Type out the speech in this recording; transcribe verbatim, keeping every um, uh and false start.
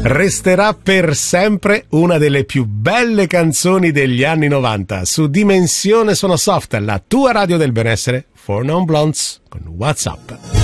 resterà per sempre una delle più belle canzoni degli anni novanta. Su Dimensione Sono Soft, la tua radio del benessere, For Non Blondes con WhatsApp.